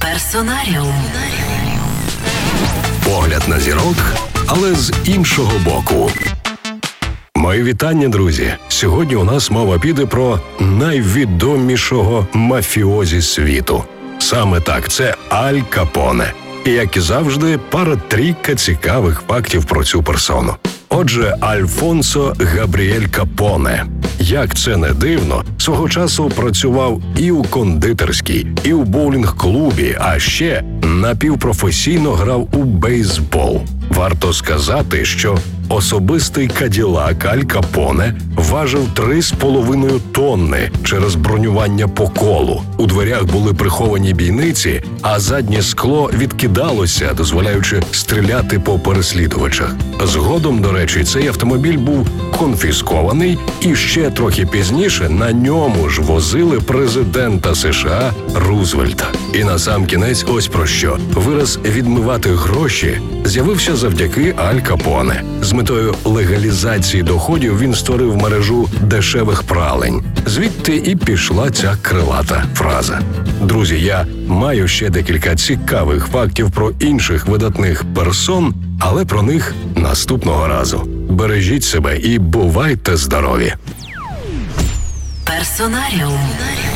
Персонаріум. Погляд на зірок, але з іншого боку. Мої вітання, друзі! Сьогодні у нас мова піде про найвідомішого мафіозі світу. Саме так, це Аль Капоне. І, як і завжди, пара-трійка цікавих фактів про цю персону. Отже, Альфонсо Габріель Капоне. Як це не дивно, свого часу працював і у кондитерській, і у боулінг-клубі, а ще напівпрофесійно грав у бейсбол. Варто сказати, що особистий каділак Аль Капоне важив 3,5 тонни через бронювання по колу. У дверях були приховані бійниці, а заднє скло відкидалося, дозволяючи стріляти по переслідувачах. Згодом, до речі, цей автомобіль був конфіскований, і ще трохи пізніше на ньому ж возили президента США Рузвельта. І насамкінець ось про що. Вираз «відмивати гроші» з'явився завдяки Аль Капоне. З метою легалізації доходів він створив мережу дешевих пралень. Звідти і пішла ця крилата фраза. Друзі, я маю ще декілька цікавих фактів про інших видатних персон, але про них наступного разу. Бережіть себе і бувайте здорові! Персонаріум.